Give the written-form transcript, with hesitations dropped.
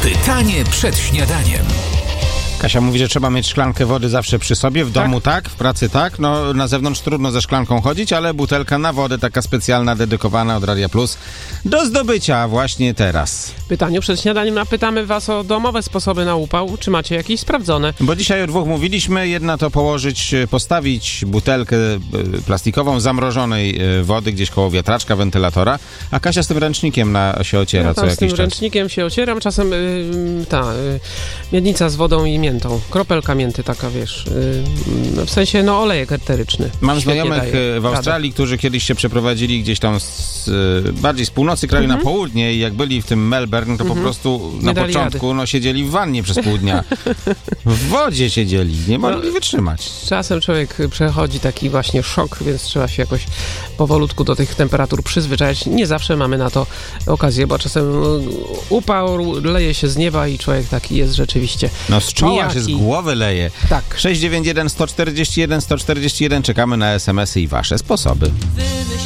Pytanie przed śniadaniem. Kasia mówi, że trzeba mieć szklankę wody zawsze przy sobie, w domu tak, w pracy tak, no na zewnątrz trudno ze szklanką chodzić, ale butelka na wodę, taka specjalna, dedykowana od Radia Plus, do zdobycia właśnie teraz. W pytaniu przed śniadaniem napytamy was o domowe sposoby na upał. Czy macie jakieś sprawdzone? Bo dzisiaj o dwóch mówiliśmy, jedna to postawić butelkę plastikową zamrożonej wody gdzieś koło wiatraczka, wentylatora, a Kasia z tym ręcznikiem się ociera co jakiś czas. Z tym ręcznikiem się ocieram, czasem miednica z wodą i miętą. Kropelka mięty taka, wiesz, w sensie, olejek eteryczny. Mam znajomych w Australii, którzy kiedyś się przeprowadzili gdzieś tam bardziej z północy kraju na południe i jak byli w tym Melbourne, to po prostu na początku siedzieli w wannie przez pół dnia. W wodzie siedzieli, nie mogli wytrzymać. Czasem człowiek przechodzi taki właśnie szok, więc trzeba się jakoś powolutku do tych temperatur przyzwyczaić. Nie zawsze mamy na to okazję, bo czasem upał leje się z nieba i człowiek taki jest rzeczywiście. Z czoła się z głowy leje. Tak. 691 141 141 czekamy na SMS-y i wasze sposoby.